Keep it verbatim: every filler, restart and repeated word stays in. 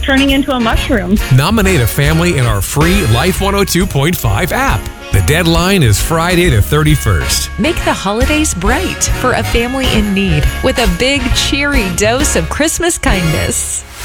turning into a mushroom. Nominate a family in our free Life one oh two point five app. The deadline is Friday the thirty-first. Make the holidays bright for a family in need with a big, cheery dose of Christmas kindness.